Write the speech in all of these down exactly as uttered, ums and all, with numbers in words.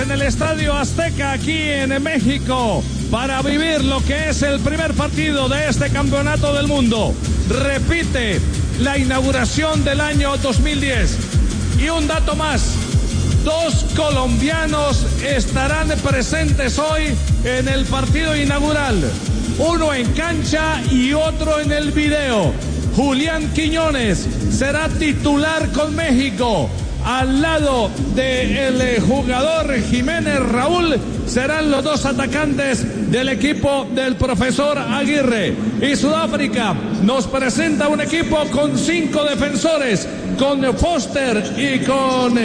en el Estadio Azteca aquí en México para vivir lo que es el primer partido de este campeonato del mundo. Repite la inauguración del año dos mil diez. Y un dato más, dos colombianos estarán presentes hoy en el partido inaugural. Uno en cancha y otro en el video. Julián Quiñones será titular con México. Al lado del jugador Jiménez Raúl serán los dos atacantes del equipo del profesor Aguirre. Y Sudáfrica nos presenta un equipo con cinco defensores, con Foster y con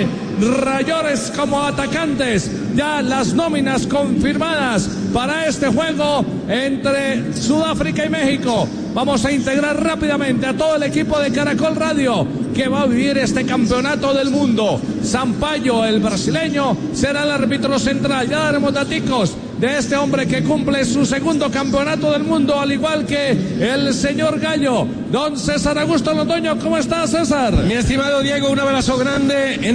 Rayores como atacantes. Ya las nóminas confirmadas para este juego entre Sudáfrica y México. Vamos a integrar rápidamente a todo el equipo de Caracol Radio que va a vivir este campeonato del mundo. Sampaio, el brasileño, será el árbitro central. Ya daremos daticos de este hombre que cumple su segundo campeonato del mundo, al igual que el señor Gallo. Don César Augusto Londoño, ¿cómo está, César? Mi estimado Diego, un abrazo grande en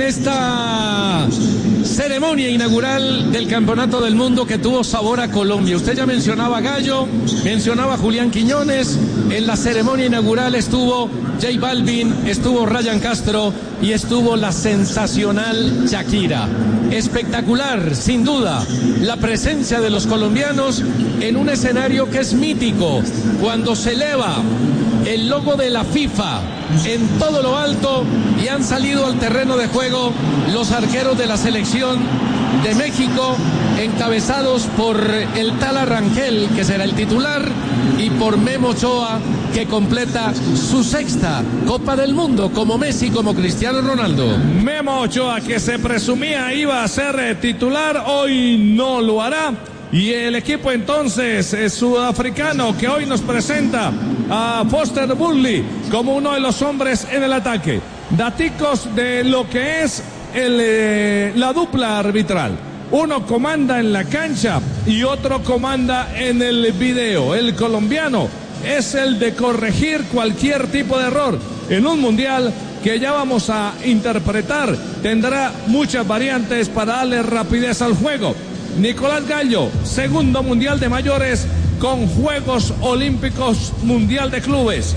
esta ceremonia inaugural del Campeonato del Mundo que tuvo sabor a Colombia. Usted ya mencionaba a Gallo, mencionaba a Julián Quiñones. En la ceremonia inaugural estuvo J Balvin, estuvo Ryan Castro y estuvo la sensacional Shakira. Espectacular, sin duda, la presencia de los colombianos en un escenario que es mítico, cuando se eleva el logo de la FIFA en todo lo alto y han salido al terreno de juego los arqueros de la selección de México, encabezados por el Tala Rangel, que será el titular, y por Memo Ochoa, que completa su sexta Copa del Mundo, como Messi, como Cristiano Ronaldo. Memo Ochoa, que se presumía iba a ser titular, hoy no lo hará. Y el equipo entonces eh, sudafricano que hoy nos presenta a Foster Burley como uno de los hombres en el ataque. Daticos de lo que es el, eh, la dupla arbitral. Uno comanda en la cancha y otro comanda en el video. El colombiano es el de corregir cualquier tipo de error en un mundial que ya vamos a interpretar. Tendrá muchas variantes para darle rapidez al juego. Nicolás Gallo, segundo mundial de mayores con Juegos Olímpicos Mundial de Clubes.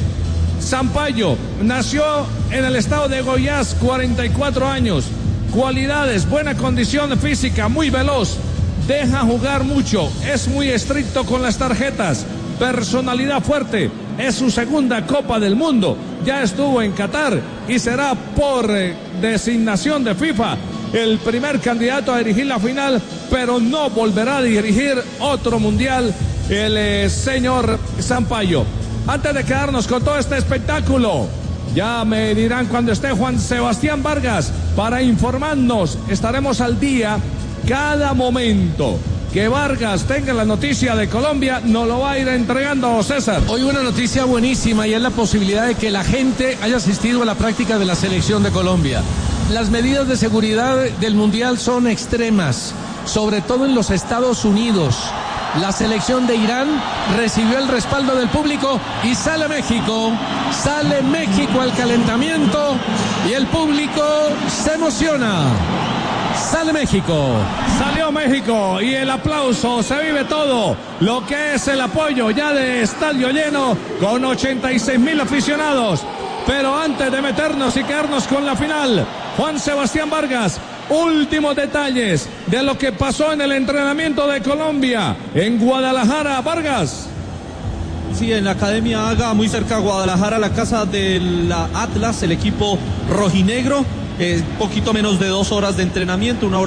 Sampaio nació en el estado de Goiás, cuarenta y cuatro años. Cualidades, buena condición física, muy veloz, deja jugar mucho, es muy estricto con las tarjetas, personalidad fuerte, es su segunda Copa del Mundo, ya estuvo en Qatar y será por eh, designación de FIFA el primer candidato a dirigir la final, pero no volverá a dirigir otro mundial el eh, señor Sampaio. Antes de quedarnos con todo este espectáculo, ya me dirán cuando esté Juan Sebastián Vargas para informarnos. Estaremos al día cada momento que Vargas tenga la noticia de Colombia, nos lo va a ir entregando César. Hoy una noticia buenísima y es la posibilidad de que la gente haya asistido a la práctica de la selección de Colombia. Las medidas de seguridad del Mundial son extremas, sobre todo en los Estados Unidos. La selección de Irán recibió el respaldo del público y sale México, sale México al calentamiento y el público se emociona. Sale México. Salió México y el aplauso, se vive todo lo que es el apoyo ya de estadio lleno con ochenta y seis mil aficionados. Pero antes de meternos y quedarnos con la final, Juan Sebastián Vargas, últimos detalles de lo que pasó en el entrenamiento de Colombia en Guadalajara. Vargas. Sí, en la Academia Haga, muy cerca de Guadalajara, la casa de la Atlas, el equipo rojinegro. Eh, poquito menos de dos horas de entrenamiento, una hora